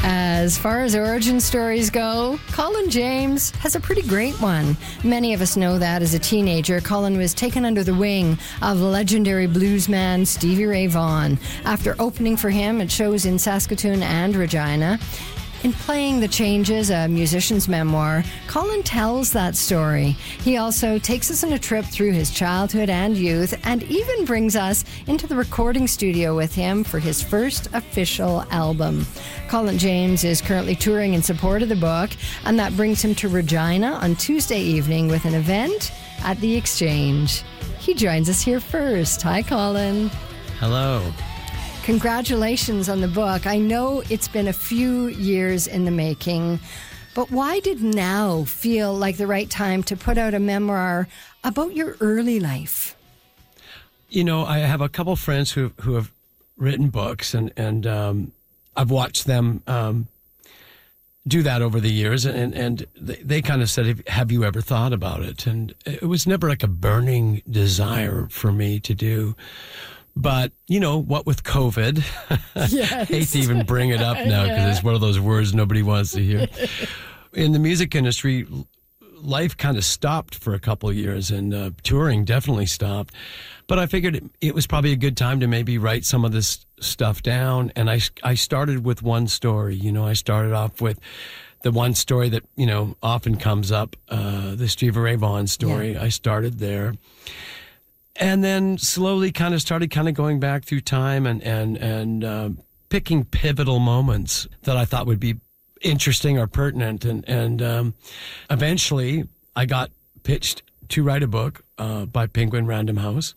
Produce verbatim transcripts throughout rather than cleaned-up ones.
As far as origin stories go, Colin James has a pretty great one. Many of us know that as a teenager, Colin was taken under the wing of legendary bluesman Stevie Ray Vaughan after opening for him at shows in Saskatoon and Regina. In Playing the Changes, a musician's memoir, Colin tells that story. He also takes us on a trip through his childhood and youth and even brings us into the recording studio with him for his first official album. Colin James is currently touring in support of the book, and that brings him to Regina on Tuesday evening with an event at the Exchange. He joins us here first. Hi, Colin. Hello. Congratulations on the book. I know it's been a few years in the making, but why did now feel like the right time to put out a memoir about your early life? You know, I have a couple friends who who have written books, and and um, I've watched them um, do that over the years, and and they, they kind of said, "Have you ever thought about it?" And it was never like a burning desire for me to do. But, you know, what with COVID, Yes. I hate to even bring it up now because yeah. It's one of those words nobody wants to hear. In the music industry, life kind of stopped for a couple of years, and uh, touring definitely stopped. But I figured it, it was probably a good time to maybe write some of this stuff down. And I, I started with one story. You know, I started off with the one story that, you know, often comes up, uh, the Stevie Ray Vaughan story. Yeah. I started there. And then slowly kind of started kind of going back through time and, and, and uh, picking pivotal moments that I thought would be interesting or pertinent. And, and um, eventually I got pitched to write a book uh, by Penguin Random House.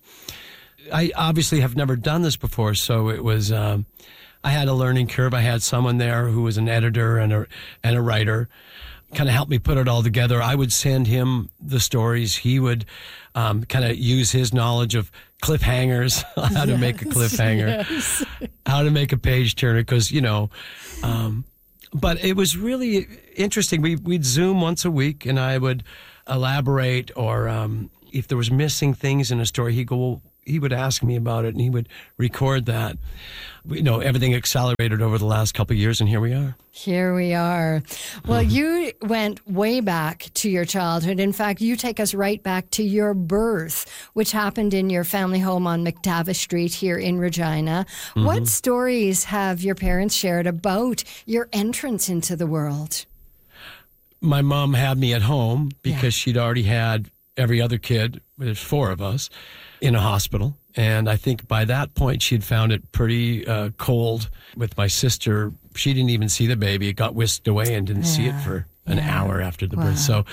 I obviously have never done this before, so it was, um, I had a learning curve. I had someone there who was an editor and a, and a writer, kind of helped me put it all together. I would send him the stories. He would um, kind of use his knowledge of cliffhangers, how to yes, make a cliffhanger, yes. how to make a page turner, because, you know, um, but it was really interesting. We, we'd Zoom once a week, and I would elaborate, or um, if there was missing things in a story, he'd go, well, he would ask me about it, and he would record that. You know, everything accelerated over the last couple of years, and here we are. Here we are. Well, mm-hmm. you went way back to your childhood. In fact, you take us right back to your birth, which happened in your family home on McTavish Street here in Regina. Mm-hmm. What stories have your parents shared about your entrance into the world? My mom had me at home because yeah. she'd already had every other kid, there's four of us, in a hospital. And I think by that point, she'd found it pretty uh, cold with my sister. She didn't even see the baby. It got whisked away and didn't yeah. see it for an yeah. hour after the wow. birth. So,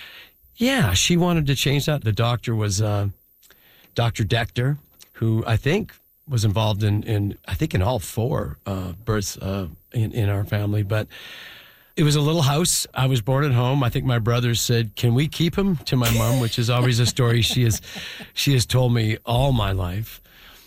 yeah, she wanted to change that. The doctor was uh, Doctor Decter, who I think was involved in, in I think, in all four uh, births uh, in, in our family. But it was a little house. I was born at home. I think my brothers said, "Can we keep him?" to my mom, which is always a story she has she has told me all my life.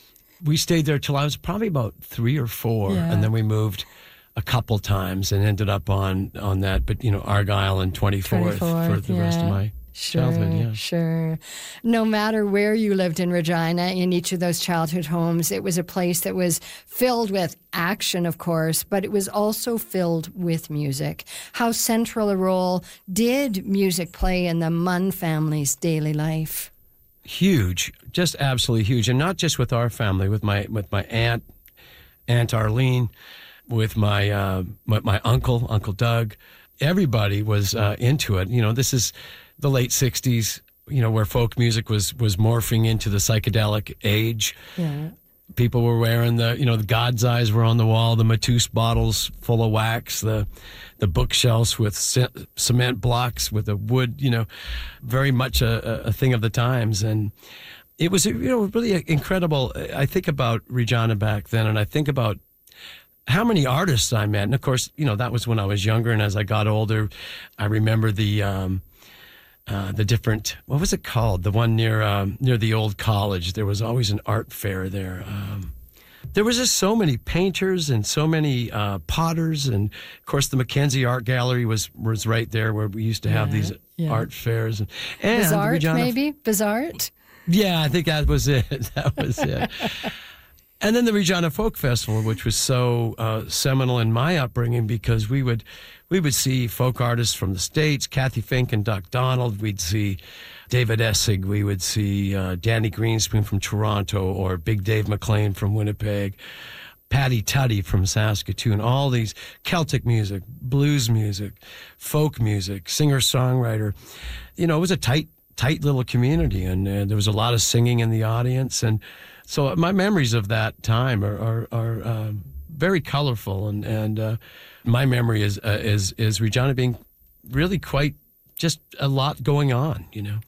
We stayed there till I was probably about three or four, yeah. and then we moved a couple times and ended up on, on that, but, you know, Argyle and twenty-fourth, twenty-fourth for the yeah. rest of my Sure, childhood, yeah. sure. No matter where you lived in Regina, in each of those childhood homes, it was a place that was filled with action, of course, but it was also filled with music. How central a role did music play in the Munn family's daily life? Huge, just absolutely huge. And not just with our family, with my with my aunt, Aunt Arlene, with my, uh, my, my uncle, Uncle Doug. Everybody was uh, into it. You know, this is the late sixties, you know, where folk music was was morphing into the psychedelic age. Yeah. People were wearing the, you know, the God's eyes were on the wall, the Mateus bottles full of wax, the the bookshelves with c- cement blocks with a wood, you know, very much a, a thing of the times. And it was, you know, really incredible. I think about Regina back then, and I think about how many artists I met. And of course, you know, that was when I was younger. And as I got older, I remember the, um, Uh, the different, what was it called? The one near um, near the old college. There was always an art fair there. Um, there was just so many painters and so many uh, potters. And, of course, the Mackenzie Art Gallery was, was right there where we used to have yeah, these yeah. art fairs. And, and Bizarre, maybe? Bizarre? Yeah, I think that was it. That was it. And then the Regina Folk Festival, which was so uh, seminal in my upbringing, because we would we would see folk artists from the States, Kathy Fink and Duck Donald. We'd see David Essig. We would see uh, Danny Greenspoon from Toronto, or Big Dave McLean from Winnipeg, Patty Tutty from Saskatoon. All these Celtic music, blues music, folk music, singer-songwriter. You know, it was a tight, tight little community, and uh, there was a lot of singing in the audience. And so my memories of that time are are, are uh, very colorful, and and uh, my memory is uh, is is Regina being really quite just a lot going on, you know.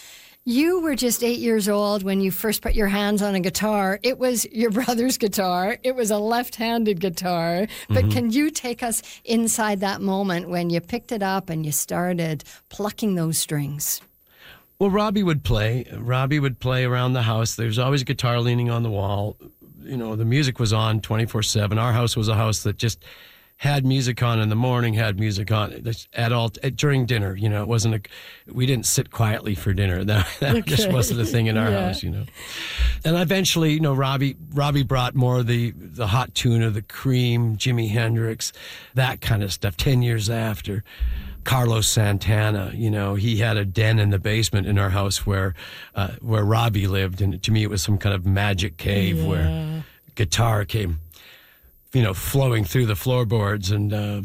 You were just eight years old when you first put your hands on a guitar. It was your brother's guitar. It was a left-handed guitar. But mm-hmm. Can you take us inside that moment when you picked it up and you started plucking those strings? Well, Robbie would play. Robbie would play around the house. There was always a guitar leaning on the wall. You know, the music was on twenty-four seven. Our house was a house that just had music on in the morning, had music on at all at, during dinner. You know, it wasn't a, we didn't sit quietly for dinner. That, that okay. just wasn't a thing in our yeah. house, you know. And eventually, you know, Robbie Robbie brought more of the, the hot tuna, the Cream, Jimi Hendrix, that kind of stuff. Ten years after. Carlos Santana, you know, he had a den in the basement in our house where uh, where Robbie lived, and to me it was some kind of magic cave yeah. where guitar came, you know, flowing through the floorboards. And uh,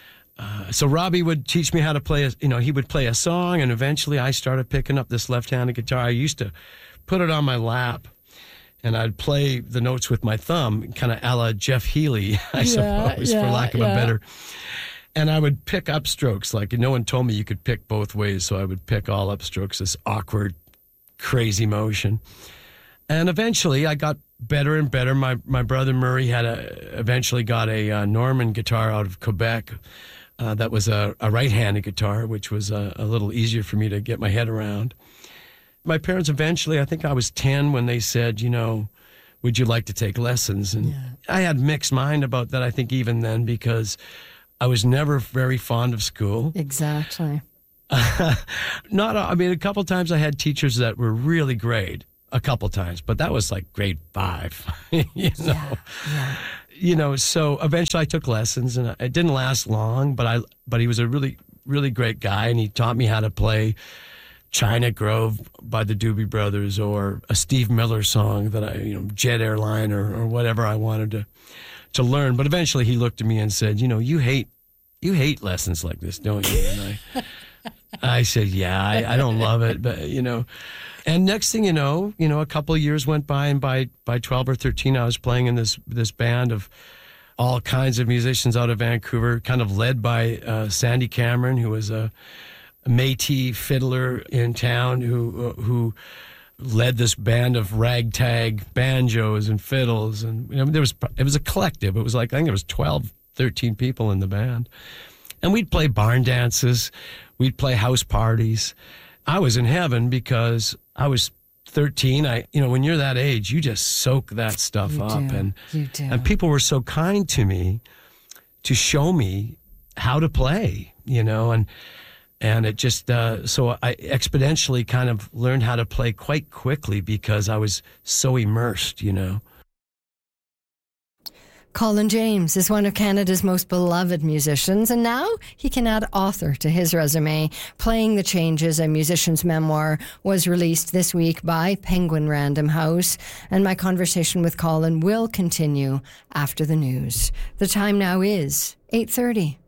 uh, so Robbie would teach me how to play, a, you know, he would play a song, and eventually I started picking up this left-handed guitar. I used to put it on my lap, and I'd play the notes with my thumb, kind of a la Jeff Healey, I yeah, suppose, yeah, for lack of yeah. a better. And I would pick upstrokes, like no one told me you could pick both ways, so I would pick all upstrokes, this awkward, crazy motion. And eventually I got better and better. My my brother Murray had a, eventually got a uh, Norman guitar out of Quebec uh, that was a, a right-handed guitar, which was a, a little easier for me to get my head around. My parents eventually, I think I was ten when they said, you know, would you like to take lessons? And yeah. I had mixed mind about that, I think, even then, because I was never very fond of school. Exactly. Uh, not, I mean, a couple times I had teachers that were really great. A couple times, but that was like grade five. you know, yeah, yeah. you know. So eventually, I took lessons, and it didn't last long. But I, but he was a really, really great guy, and he taught me how to play China Grove by the Doobie Brothers, or a Steve Miller song that I, you know, Jet Airline, or, or whatever I wanted to. to learn. But eventually he looked at me and said, you know, you hate you hate lessons like this, don't you? And I I said, yeah, I, I don't love it, but you know. And next thing you know, you know, a couple of years went by, and by by twelve or thirteen I was playing in this this band of all kinds of musicians out of Vancouver, kind of led by uh, Sandy Cameron, who was a, a Métis fiddler in town who uh, who led this band of ragtag banjos and fiddles, and you know, there was it was a collective. It was like I think there was twelve, thirteen people in the band, and we'd play barn dances, we'd play house parties. I was in heaven because I was thirteen. I you know when you're that age, you just soak that stuff you up, do. and you do. and people were so kind to me to show me how to play, you know, and. And it just, uh, so I exponentially kind of learned how to play quite quickly because I was so immersed, you know. Colin James is one of Canada's most beloved musicians, and now he can add author to his resume. Playing the Changes, a musician's memoir, was released this week by Penguin Random House, and my conversation with Colin will continue after the news. The time now is eight thirty.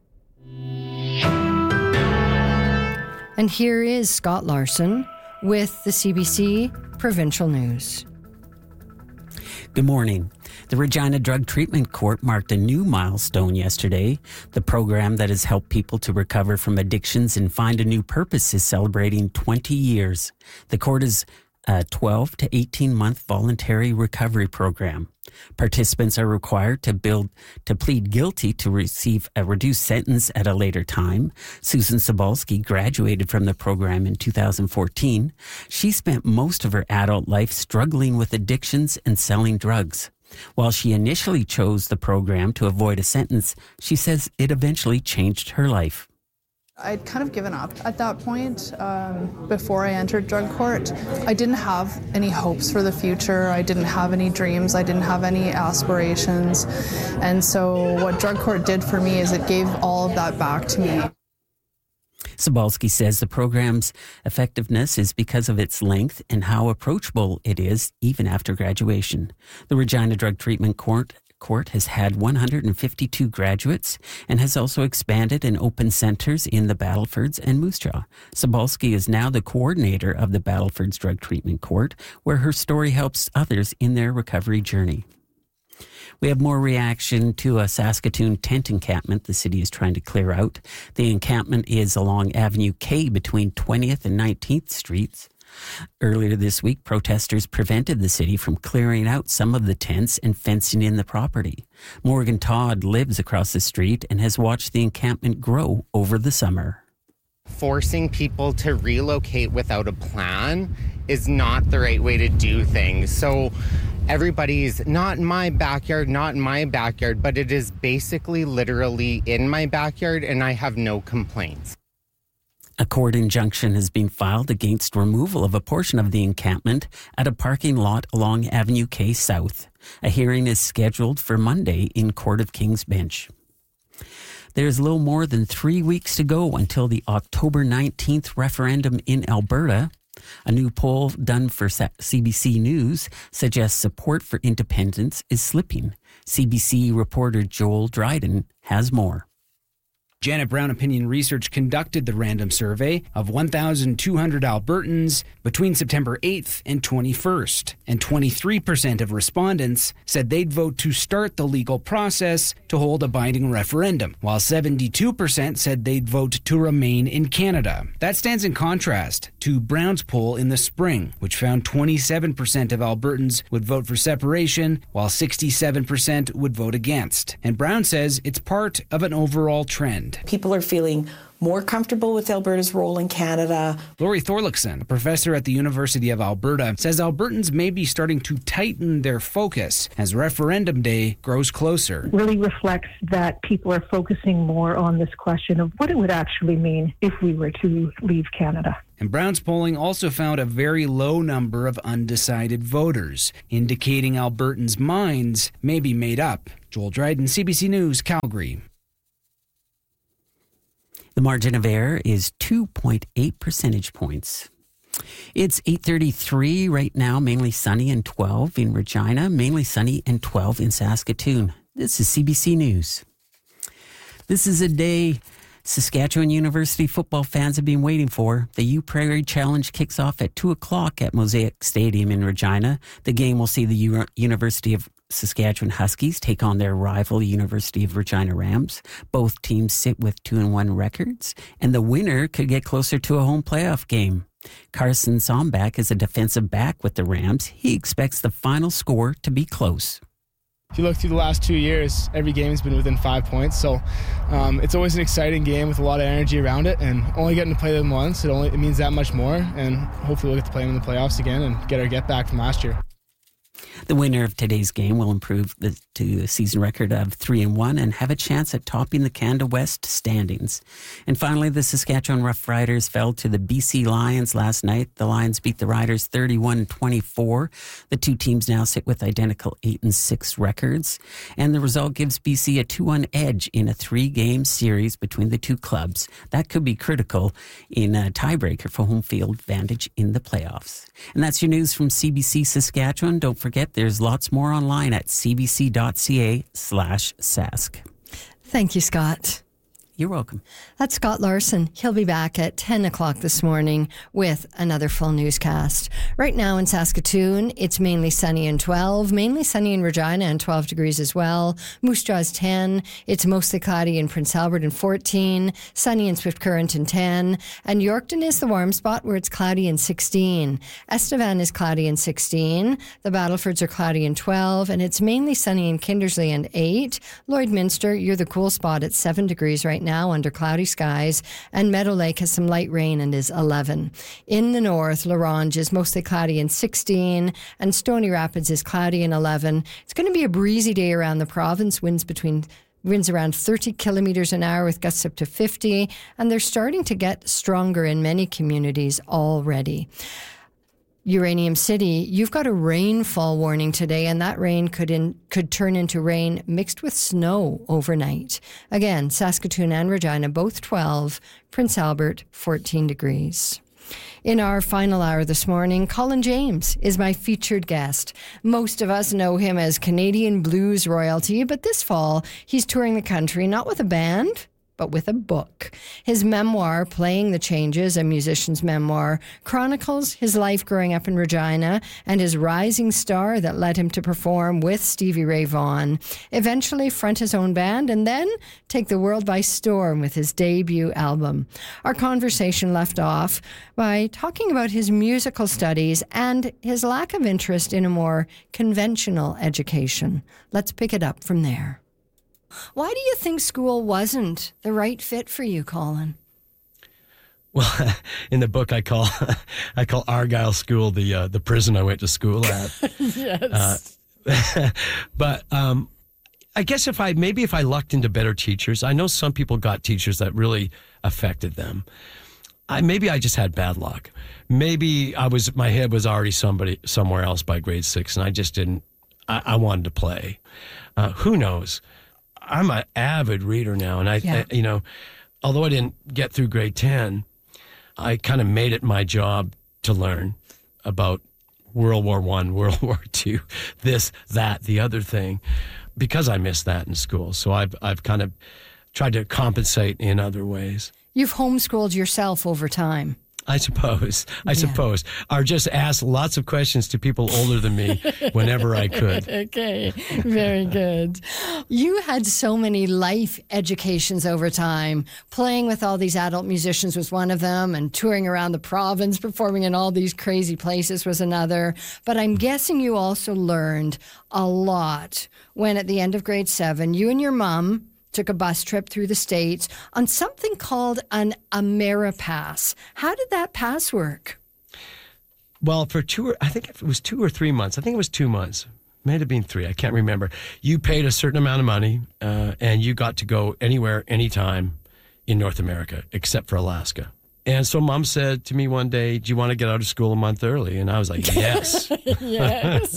And here is Scott Larson with the C B C Provincial News. Good morning. The Regina Drug Treatment Court marked a new milestone yesterday. The program that has helped people to recover from addictions and find a new purpose is celebrating twenty years. The court is a twelve to eighteen month voluntary recovery program. Participants are required to build to plead guilty to receive a reduced sentence at a later time. Susan Sobalski graduated from the program in two thousand fourteen. She spent most of her adult life struggling with addictions and selling drugs. While she initially chose the program to avoid a sentence, she says it eventually changed her life. I'd kind of given up at that point um, before I entered drug court. I didn't have any hopes for the future. I didn't have any dreams. I didn't have any aspirations. And so what drug court did for me is it gave all of that back to me. Sobalski says the program's effectiveness is because of its length and how approachable it is even after graduation. The Regina Drug Treatment Court Court has had one hundred fifty-two graduates and has also expanded and opened centers in the Battlefords and Moose Jaw. Sobalski is now the coordinator of the Battlefords Drug Treatment Court, where her story helps others in their recovery journey. We have more reaction to a Saskatoon tent encampment the city is trying to clear out. The encampment is along Avenue K between twentieth and nineteenth Streets. Earlier this week, protesters prevented the city from clearing out some of the tents and fencing in the property. Morgan Todd lives across the street and has watched the encampment grow over the summer. Forcing people to relocate without a plan is not the right way to do things. So everybody's not in my backyard, not in my backyard, but it is basically literally in my backyard, and I have no complaints. A court injunction has been filed against removal of a portion of the encampment at a parking lot along Avenue K South. A hearing is scheduled for Monday in Court of King's Bench. There's a little more than three weeks to go until the October nineteenth referendum in Alberta. A new poll done for C B C News suggests support for independence is slipping. C B C reporter Joel Dryden has more. Janet Brown Opinion Research conducted the random survey of one thousand two hundred Albertans between September eighth and twenty-first, and twenty-three percent of respondents said they'd vote to start the legal process to hold a binding referendum, while seventy-two percent said they'd vote to remain in Canada. That stands in contrast to Brown's poll in the spring, which found twenty-seven percent of Albertans would vote for separation, while sixty-seven percent would vote against. And Brown says it's part of an overall trend. People are feeling more comfortable with Alberta's role in Canada. Laurie Thorlickson, a professor at the University of Alberta, says Albertans may be starting to tighten their focus as referendum day grows closer. It really reflects that people are focusing more on this question of what it would actually mean if we were to leave Canada. And Brown's polling also found a very low number of undecided voters, indicating Albertans' minds may be made up. Joel Dryden, C B C News, Calgary. The margin of error is two point eight percentage points. It's eight thirty-three right now, mainly sunny and twelve in Regina, mainly sunny and twelve in Saskatoon. This is C B C News. This is a day Saskatchewan University football fans have been waiting for. The U Prairie Challenge kicks off at two o'clock at Mosaic Stadium in Regina. The game will see the U- University of Saskatchewan Huskies take on their rival University of Regina Rams. Both teams sit with two and one records, and the winner could get closer to a home playoff game. Carson Sombach is a defensive back with the Rams. He expects the final score to be close. If you look through the last two years, every game has been within five points. So um, it's always an exciting game with a lot of energy around it, and only getting to play them once, it only it means that much more. And hopefully we'll get to play them in the playoffs again and get our get back from last year. The winner of today's game will improve the, to a season record of three and one and have a chance at topping the Canada West standings. And finally, the Saskatchewan Roughriders fell to the B C Lions last night. The Lions beat the Riders thirty-one twenty-four. The two teams now sit with identical eight and six records, and the result gives B C a two one edge in a three-game series between the two clubs. That could be critical in a tiebreaker for home field advantage in the playoffs. And that's your news from C B C Saskatchewan. Don't forget, there's lots more online at cbc.ca slash sask. Thank you, Scott. You're welcome. That's Scott Larson. He'll be back at ten o'clock this morning with another full newscast. Right now in Saskatoon, it's mainly sunny and twelve, mainly sunny in Regina and twelve degrees as well. Moose Jaw is ten. It's mostly cloudy in Prince Albert and fourteen, sunny in Swift Current and ten. And Yorkton is the warm spot where it's cloudy and sixteen. Estevan is cloudy and sixteen. The Battlefords are cloudy and twelve, and it's mainly sunny in Kindersley and eight. Lloydminster, you're the cool spot at seven degrees right now. Now under cloudy skies, and Meadow Lake has some light rain and is eleven. In the north, La Ronge is mostly cloudy and sixteen, and Stony Rapids is cloudy and eleven. It's going to be a breezy day around the province, winds between Winds around thirty kilometers an hour with gusts up to fifty, and they're starting to get stronger in many communities already. Uranium City, you've got a rainfall warning today, and that rain could in, could turn into rain mixed with snow overnight. Again, Saskatoon and Regina, both twelve, Prince Albert, fourteen degrees. In our final hour this morning, Colin James is my featured guest. Most of us know him as Canadian blues royalty, but this fall, he's touring the country, not with a band, but with a book. His memoir, Playing the Changes, a musician's memoir, chronicles his life growing up in Regina and his rising star that led him to perform with Stevie Ray Vaughan, eventually front his own band, and then take the world by storm with his debut album. Our conversation left off by talking about his musical studies and his lack of interest in a more conventional education. Let's pick it up from there. Why do you think school wasn't the right fit for you, Colin? Well, in the book, I call I call Argyle School the uh, the prison I went to school at. Yes. Uh, but um, I guess if I maybe if I lucked into better teachers, I know some people got teachers that really affected them. I maybe I just had bad luck. Maybe I was my head was already somebody somewhere else by grade six, and I just didn't. I, I wanted to play. Uh, who knows? I'm an avid reader now, and I, Yeah. I, you know, although I didn't get through grade ten, I kind of made it my job to learn about World War One, World War Two, this, that, the other thing, because I missed that in school. So I've I've kind of tried to compensate in other ways. You've homeschooled yourself over time. I suppose. I Yeah. suppose. Or just ask lots of questions to people older than me whenever I could. Okay, very good. You had so many life educations over time. Playing with all these adult musicians was one of them, and touring around the province, performing in all these crazy places was another. But I'm guessing you also learned a lot when at the end of grade seven, you and your mom took a bus trip through the States on something called an Ameripass. How did that pass work? Well, for two, or, I think it was two or three months. I think it was two months. May have been three. I can't remember. You paid a certain amount of money, uh, and you got to go anywhere, anytime in North America, except for Alaska. And so Mom said to me one day, do you want to get out of school a month early? And I was like, yes. Yes.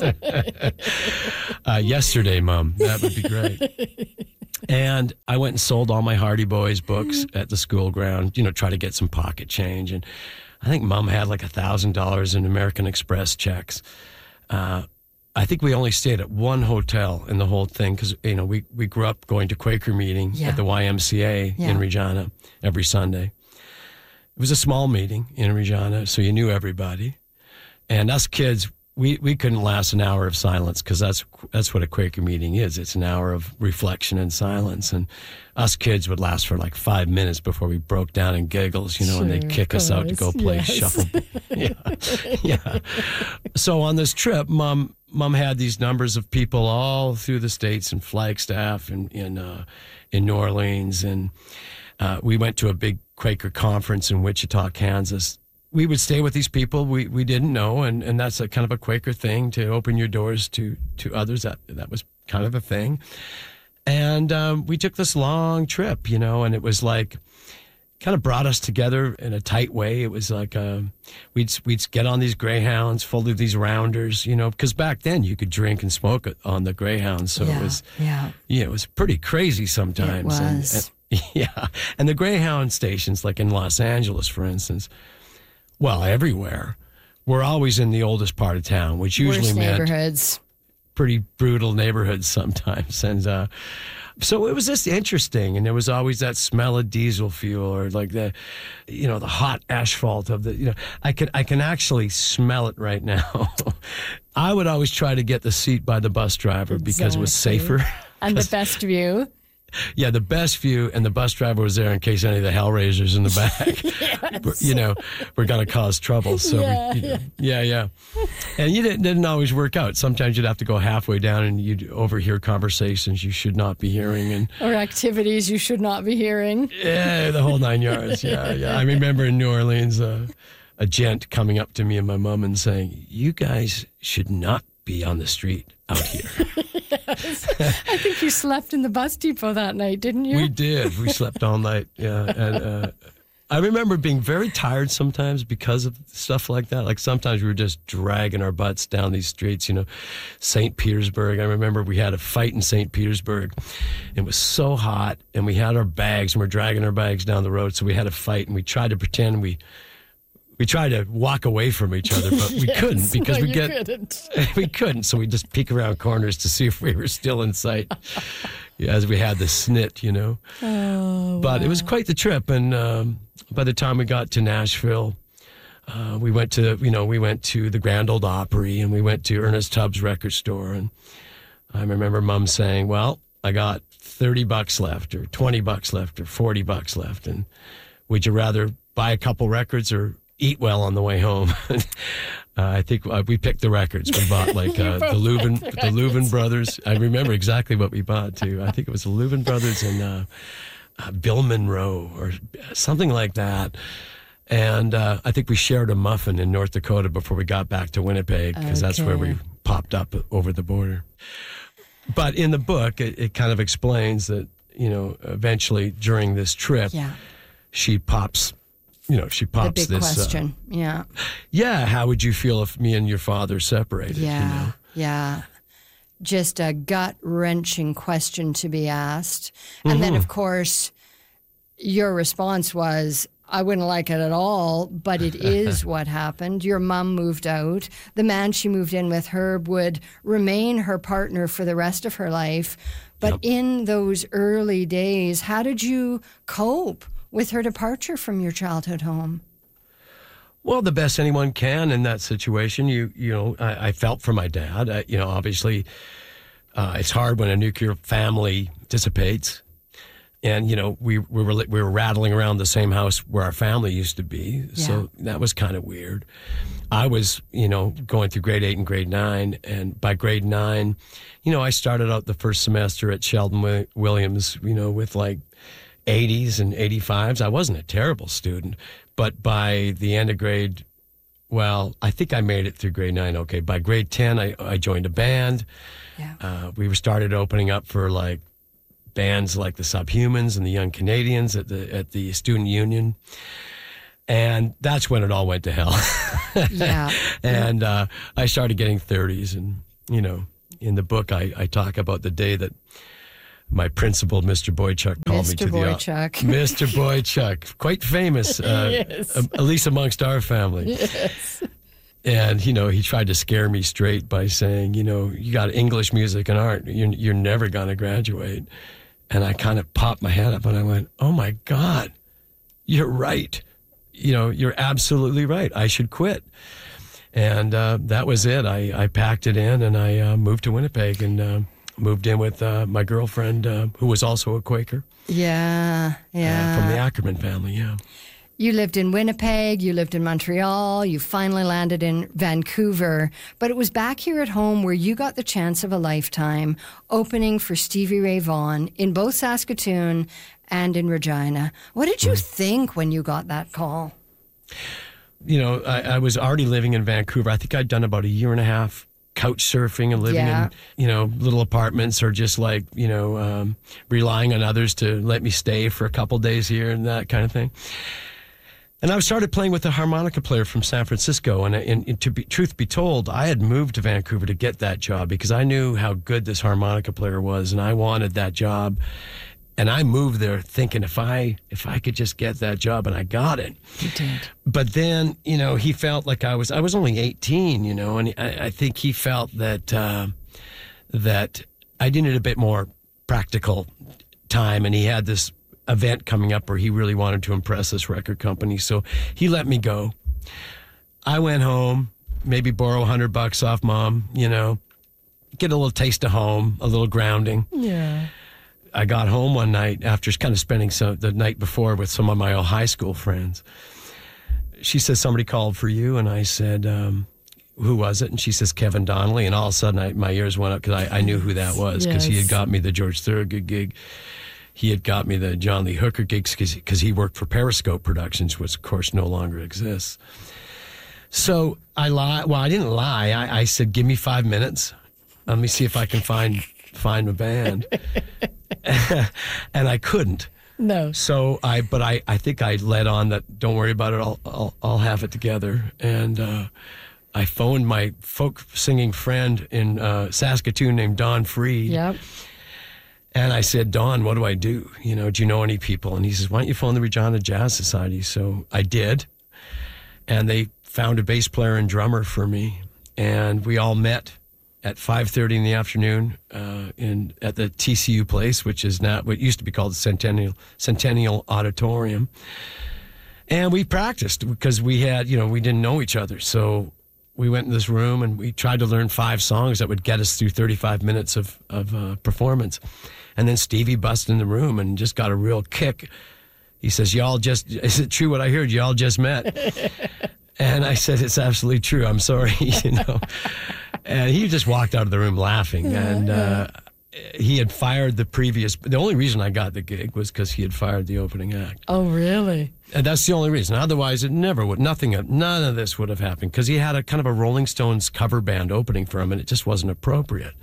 uh, yesterday, Mom. That would be great. And I went and sold all my Hardy Boys books at the school ground, you know, try to get some pocket change. And I think Mom had like a thousand dollars in American Express checks. Uh, I think we only stayed at one hotel in the whole thing because, you know, we, we grew up going to Quaker meeting Yeah. at the Y M C A Yeah. in Regina every Sunday. It was a small meeting in Regina, so you knew everybody. And us kids, we, we couldn't last an hour of silence because that's that's what a Quaker meeting is. It's an hour of reflection and silence. And us kids would last for like five minutes before we broke down in giggles, you know, and they'd Sure, kick of us out to go course. play Yes. shuffle. yeah, yeah. So on this trip, Mom Mom had these numbers of people all through the States in Flagstaff and in uh, in New Orleans, and uh, we went to a big Quaker conference in Wichita, Kansas. We would stay with these people we, we didn't know, and, and that's a kind of a Quaker thing to open your doors to, to others. That that was kind of a thing. And um, we took this long trip, you know, and it was like kind of brought us together in a tight way. It was like uh, we'd we'd get on these Greyhounds, full of these rounders, you know, because back then you could drink and smoke on the Greyhounds, so yeah, it was yeah. yeah, it was pretty crazy sometimes. It And- was. and- yeah, and the Greyhound stations, like in Los Angeles, for instance. Well, everywhere. We're always in the oldest part of town, which usually Worst meant neighborhoods. pretty brutal neighborhoods sometimes. And uh, so it was just interesting. And there was always that smell of diesel fuel or like the, you know, the hot asphalt of the, you know, I can, I can actually smell it right now. I would always try to get the seat by the bus driver because it was Exactly. safer. And the best view. Yeah, the best view, and the bus driver was there in case any of the Hellraisers in the back, Yes. you know, were going to cause trouble. So, Yeah, we, you know, yeah, yeah. And you didn't, didn't always work out. Sometimes you'd have to go halfway down and you'd overhear conversations you should not be hearing. And Or activities you should not be hearing. yeah, the whole nine yards. Yeah, yeah. I remember in New Orleans, uh, a gent coming up to me and my mom and saying, you guys should not be on the street out here. Yes. I think you slept in the bus depot that night, didn't you? We did. We slept all night. Yeah. And uh, I remember being very tired sometimes because of stuff like that. Like sometimes we were just dragging our butts down these streets, you know, Saint Petersburg. I remember we had a fight in Saint Petersburg. It was so hot, and we had our bags, and we're dragging our bags down the road. So we had a fight, and we tried to pretend we we tried to walk away from each other, but we yes, couldn't because no, we get couldn't. we couldn't. So we just peek around corners to see if we were still in sight. Yeah, as we had the snit, you know. Oh, but wow. it was quite the trip, and um, by the time we got to Nashville, uh, we went to you know we went to the Grand Ole Opry, and we went to Ernest Tubbs record store, and I remember Mom saying, "Well, I got thirty bucks left, or twenty bucks left, or forty bucks left, and would you rather buy a couple records or eat well on the way home?" uh, I think uh, we picked the records. We bought like uh, the Louvin, the, the Louvin Brothers. I remember exactly what we bought too. I think it was the Louvin Brothers and uh, uh, Bill Monroe or something like that. And uh, I think we shared a muffin in North Dakota before we got back to Winnipeg, because okay. that's where we popped up over the border. But in the book, it, it kind of explains that, you know, eventually during this trip, yeah. she pops, you know, she pops the big this question. Uh, yeah. Yeah. How would you feel if me and your father separated? Yeah. You know? Yeah. Just a gut wrenching question to be asked. And mm-hmm. then, of course, your response was, I wouldn't like it at all, but it is what happened. Your mom moved out. The man she moved in with, Herb, would remain her partner for the rest of her life. But yep. in those early days, how did you cope with her departure from your childhood home? Well, the best anyone can in that situation. You you know, I, I felt for my dad. I, you know, obviously, uh, it's hard when a nuclear family dissipates. And, you know, we, we were we were rattling around the same house where our family used to be. Yeah. So that was kind of weird. I was, you know, going through grade eight and grade nine. And by grade nine, you know, I started out the first semester at Sheldon Williams, you know, with like eighties and eighty-fives. I wasn't a terrible student. But by the end of grade, well, I think I made it through grade nine. Okay. By grade ten, I, I joined a band. Yeah. Uh, we were started opening up for like bands like the Subhumans and the Young Canadians at the at the Student Union. And that's when it all went to hell. Yeah. And uh, I started getting thirties. And, you know, in the book, I, I talk about the day that my principal, Mister Boychuk, called Mister me to Boychuk. the... Mister Boychuk. Quite famous, uh, yes. at least amongst our family. Yes. And, you know, he tried to scare me straight by saying, you know, you got English, music, and art. You're, you're never going to graduate. And I kind of popped my head up and I went, oh, my God, you're right. You know, you're absolutely right. I should quit. And uh, that was it. I, I packed it in and I uh, moved to Winnipeg and uh, moved in with uh, my girlfriend, uh, who was also a Quaker. Yeah, yeah. Uh, from the Ackerman family, yeah. You lived in Winnipeg, you lived in Montreal, you finally landed in Vancouver, but it was back here at home where you got the chance of a lifetime, opening for Stevie Ray Vaughan in both Saskatoon and in Regina. What did you mm. think when you got that call? You know, I, I was already living in Vancouver. I think I'd done about a year and a half couch surfing and living yeah. in, you know, little apartments or just like, you know, um, relying on others to let me stay for a couple days here and that kind of thing. And I started playing with a harmonica player from San Francisco. And, and, and to be, truth be told, I had moved to Vancouver to get that job because I knew how good this harmonica player was, and I wanted that job. And I moved there thinking if I if I could just get that job, and I got it. You did. But then, you know, he felt like I was I was only eighteen, you know, and I, I think he felt that uh, that I needed a bit more practical time, and he had this event coming up where he really wanted to impress this record company. So he let me go. I went home, maybe borrow a hundred bucks off Mom, you know, get a little taste of home, a little grounding. Yeah. I got home one night after kind of spending some, the night before with some of my old high school friends. She says, somebody called for you. And I said, um, who was it? And she says, Kevin Donnelly. And all of a sudden I, my ears went up because I, I knew who that was because yes. he had got me the George Thorogood gig. He had got me the John Lee Hooker gigs because he worked for Periscope Productions, which, of course, no longer exists. So I lied. Well, I didn't lie. I, I said, give me five minutes. Let me see if I can find find a band. And I couldn't. No. So I, but I, I think I led on that, don't worry about it, I'll, I'll, I'll have it together. And uh, I phoned my folk singing friend in uh, Saskatoon named Don Freed. Yep. And I said, Don, what do I do? You know, do you know any people? And he says, why don't you phone the Regina Jazz Society? So I did. And they found a bass player and drummer for me. And we all met at five thirty in the afternoon uh, in at the T C U place, which is now what used to be called the Centennial Centennial Auditorium. And we practiced because we had, you know, we didn't know each other. So we went in this room and we tried to learn five songs that would get us through thirty-five minutes of, of uh, performance. And then Stevie busted in the room and just got a real kick. He says, y'all just, is it true what I heard? Y'all just met. And I said, it's absolutely true. I'm sorry, you know. And he just walked out of the room laughing. Yeah, and uh, yeah. he had fired the previous, the only reason I got the gig was because he had fired the opening act. Oh, really? And that's the only reason. Otherwise, it never would, nothing, none of this would have happened because he had a kind of a Rolling Stones cover band opening for him and it just wasn't appropriate.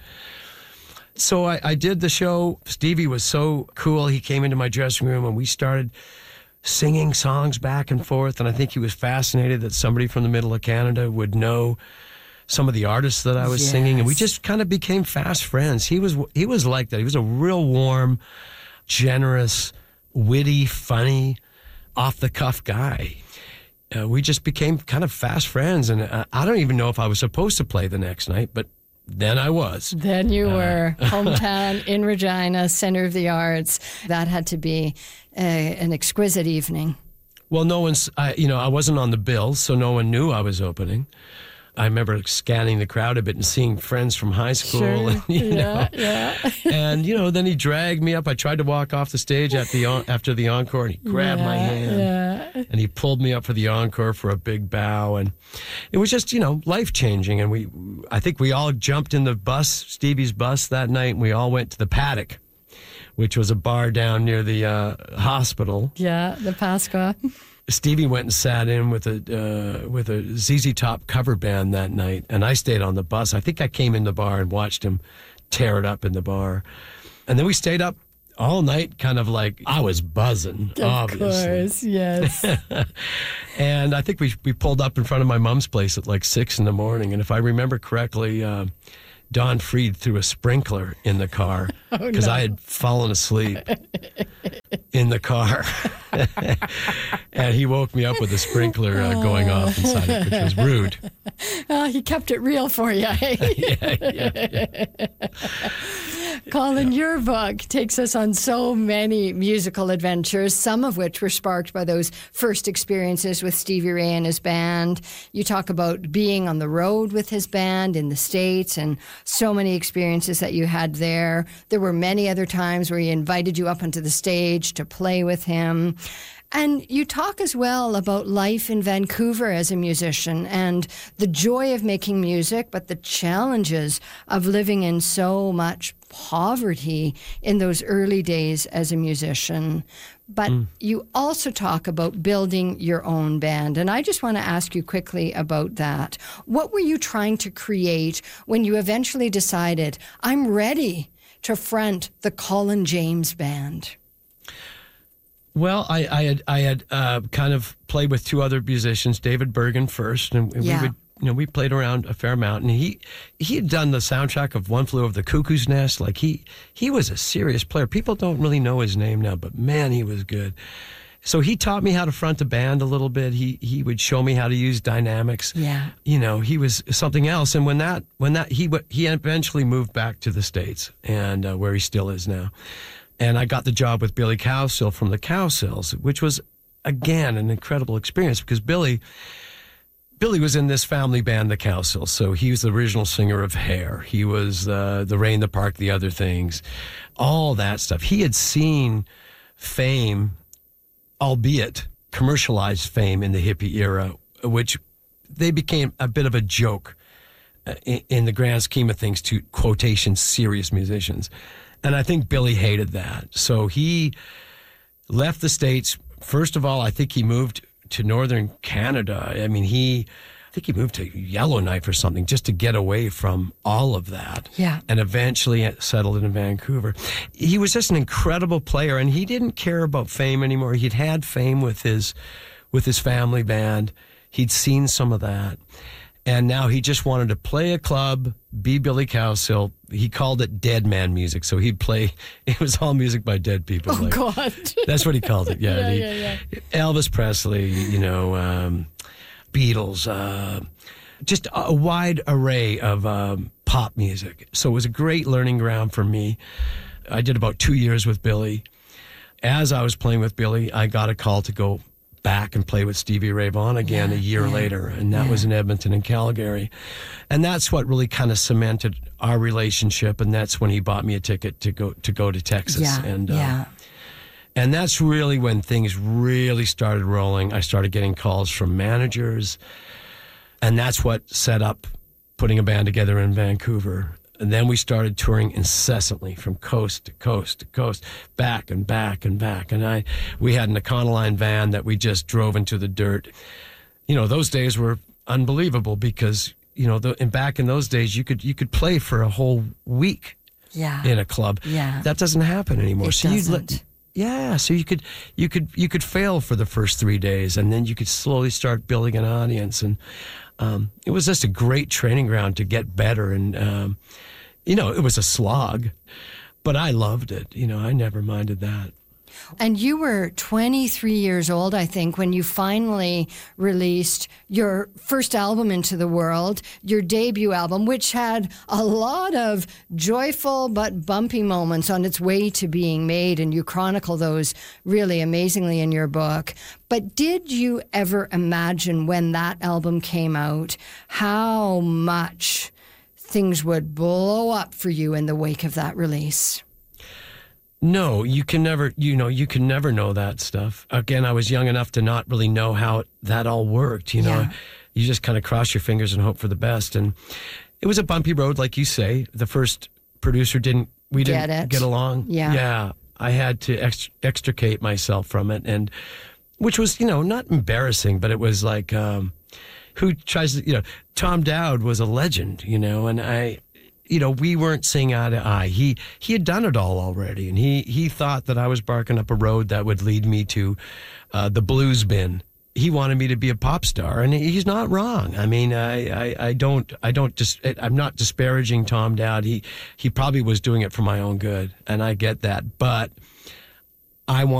So I, I did the show. Stevie was so cool. He came into my dressing room and we started singing songs back and forth. And I think he was fascinated that somebody from the middle of Canada would know some of the artists that I was yes. singing. And we just kind of became fast friends. He was, he was like that. He was a real warm, generous, witty, funny, off-the-cuff guy. Uh, we just became kind of fast friends. And uh, I don't even know if I was supposed to play the next night, but then I was. Then you uh, were. Hometown in Regina, center of the arts. That had to be a, an exquisite evening. Well, no one's, I, you know, I wasn't on the bill, so no one knew I was opening. I remember scanning the crowd a bit and seeing friends from high school. Sure. And, you yeah, know, yeah. and, you know, then he dragged me up. I tried to walk off the stage at the after the encore, and he grabbed yeah, my hand. Yeah. And he pulled me up for the encore for a big bow. And it was just, you know, life-changing. And we, I think we all jumped in the bus, Stevie's bus that night, and we all went to the Paddock, which was a bar down near the uh, hospital. Yeah, the Pasqua. Stevie went and sat in with a uh, with a Z Z Top cover band that night, and I stayed on the bus. I think I came in the bar and watched him tear it up in the bar. And then we stayed up all night, kind of like, I was buzzing, of obviously. Of course, yes. And I think we we pulled up in front of my mom's place at like six in the morning, and if I remember correctly, uh, Don Freed threw a sprinkler in the car because oh, no. I had fallen asleep in the car. And he woke me up with a sprinkler uh, going off inside it, which was rude. Well, he kept it real for you. yeah, yeah, yeah. Colin, your book takes us on so many musical adventures, some of which were sparked by those first experiences with Stevie Ray and his band. You talk about being on the road with his band in the States and so many experiences that you had there. There were many other times where he invited you up onto the stage to play with him. And you talk as well about life in Vancouver as a musician and the joy of making music, but the challenges of living in so much poverty in those early days as a musician. But mm. you also talk about building your own band. And I just want to ask you quickly about that. What were you trying to create when you eventually decided, I'm ready to front the Colin James Band? Well, I, I had I had uh, kind of played with two other musicians, David Bergen first, and yeah. we would you know we played around a fair amount. And he he had done the soundtrack of One Flew Over the Cuckoo's Nest. Like he he was a serious player. People don't really know his name now, but man, he was good. So he taught me how to front a band a little bit. He he would show me how to use dynamics. Yeah, you know, he was something else. And when that when that he he eventually moved back to the States, and uh, where he still is now. And I got the job with Billy Cowsill from the Cowsills, which was, again, an incredible experience because Billy Billy was in this family band, the Cowsills. So he was the original singer of Hair. He was uh, the Rain, the Park, the Other Things, all that stuff. He had seen fame, albeit commercialized fame in the hippie era, which they became a bit of a joke uh, in, in the grand scheme of things to quotation serious musicians. And I think Billy hated that. So he left the States. First of all, I think he moved to northern Canada. I mean, he I think he moved to Yellowknife or something just to get away from all of that. Yeah. And eventually settled in Vancouver. He was just an incredible player, and he didn't care about fame anymore. He'd had fame with his with his family band. He'd seen some of that. And now he just wanted to play a club, be Billy Cowsill. He called it dead man music. So he'd play, it was all music by dead people. Oh, like, God. That's what he called it. Yeah. yeah, he, yeah, yeah. Elvis Presley, you know, um, Beatles, uh, just a wide array of um, pop music. So it was a great learning ground for me. I did about two years with Billy. As I was playing with Billy, I got a call to go back and play with Stevie Ray Vaughan again yeah, a year yeah, later. And that yeah. was in Edmonton and Calgary. And that's what really kind of cemented our relationship. And that's when he bought me a ticket to go to go to Texas. Yeah, and, uh, yeah. And that's really when things really started rolling. I started getting calls from managers. And that's what set up putting a band together in Vancouver. And then we started touring incessantly from coast to coast to coast, back and back and back. And I, we had an Econoline van that we just drove into the dirt. You know, those days were unbelievable because, you know, the, and back in those days, you could you could play for a whole week Yeah. in a club. Yeah. That doesn't happen anymore. It so doesn't. You'd, yeah, so you could you could you could fail for the first three days, and then you could slowly start building an audience. And um, it was just a great training ground to get better. And um, you know, it was a slog, but I loved it. You know, I never minded that. And you were twenty-three years old, I think, when you finally released your first album into the world, your debut album, which had a lot of joyful but bumpy moments on its way to being made, and you chronicle those really amazingly in your book. But did you ever imagine when that album came out how much things would blow up for you in the wake of that release? No, you can never, you know, you can never know that stuff. Again, I was young enough to not really know how that all worked, you know. Yeah. You just kind of cross your fingers and hope for the best. And it was a bumpy road, like you say. The first producer didn't, we Get didn't it. get along. Yeah. Yeah. I had to ex- extricate myself from it. And which was, you know, not embarrassing, but it was like, um, who tries to, you know, Tom Dowd was a legend, you know, and I, you know, we weren't seeing eye to eye. He he had done it all already, and he he thought that I was barking up a road that would lead me to uh, the blues bin. He wanted me to be a pop star, and he's not wrong. I mean, I, I, I don't I don't just dis- I'm not disparaging Tom Dowd. He he probably was doing it for my own good, and I get that, but I want.